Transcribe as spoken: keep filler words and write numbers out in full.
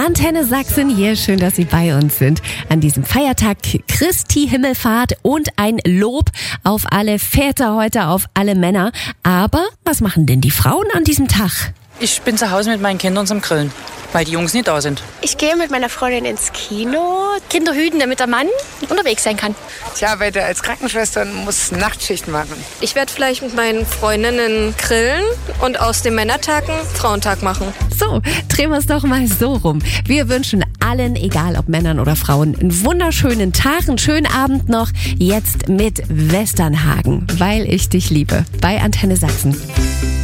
Antenne Sachsen hier, schön, dass Sie bei uns sind an diesem Feiertag Christi Himmelfahrt und ein Lob auf alle Väter heute, auf alle Männer. Aber was machen denn die Frauen an diesem Tag? Ich bin zu Hause mit meinen Kindern zum Grillen, weil die Jungs nicht da sind. Ich gehe mit meiner Freundin ins Kino, Kinder hüten, damit der Mann unterwegs sein kann. Ich arbeite als Krankenschwester und muss Nachtschicht machen. Ich werde vielleicht mit meinen Freundinnen grillen und aus dem Männertag einen Frauentag machen. So, drehen wir es doch mal so rum. Wir wünschen allen, egal ob Männern oder Frauen, einen wunderschönen Tag, einen schönen Abend noch. Jetzt mit Westernhagen, weil ich dich liebe, bei Antenne Sachsen.